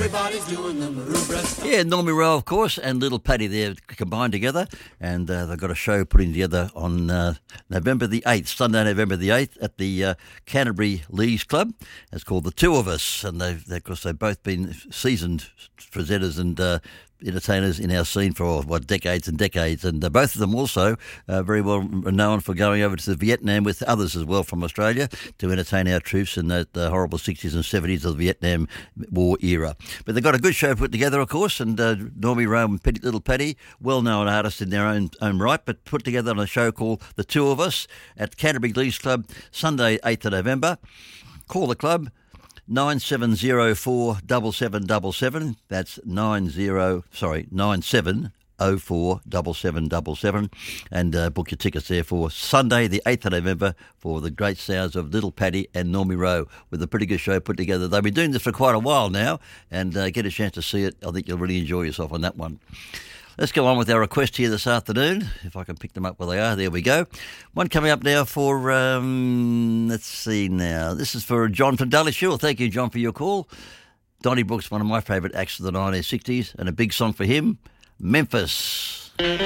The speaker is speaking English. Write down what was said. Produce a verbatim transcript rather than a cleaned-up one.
Everybody's doing the Maroubra stuff. Yeah, Normie Rowe, of course, and Little Paddy there combined together, and uh, they've got a show putting together on uh, November the eighth, Sunday, November the eighth, at the uh, Canterbury Leagues Club. It's called The Two of Us, and they've, they, of course, they've both been seasoned presenters and uh, entertainers in our scene for, what, decades and decades, and uh, both of them also uh, very well known for going over to Vietnam with others as well from Australia to entertain our troops in that uh, horrible sixties and seventies of the Vietnam War era. But they've got a good show put together, of course, and uh, Normie Rowe and Petty, Little Paddy, well-known artists in their own own right, but put together on a show called The Two of Us at Canterbury Leagues Club, Sunday, eighth of November. Call the club, nine seven zero four seven seven seven seven. That's nine zero sorry nine seven oh four seven seven seven seven, and uh, book your tickets there for Sunday the eighth of November for the great sounds of Little Paddy and Normie Rowe with a pretty good show put together. They've been doing this for quite a while now, and uh, get a chance to see it. I think you'll really enjoy yourself on that one. Let's go on with our request here this afternoon, if I can pick them up where they are. There we go. One coming up now for, um, let's see now. This is for John from Dudley Shore. Thank you, John, for your call. Donnie Brooks, one of my favourite acts of the nineteen sixties, and a big song for him, Memphis.